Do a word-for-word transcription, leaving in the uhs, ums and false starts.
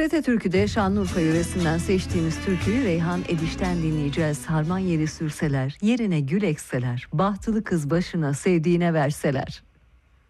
T R T Türkü'de Şanlıurfa yöresinden seçtiğimiz türküyü Reyhan Ediş'ten dinleyeceğiz. Harman yeri sürseler, yerine gül ekseler, bahtılı kız başına sevdiğine verseler.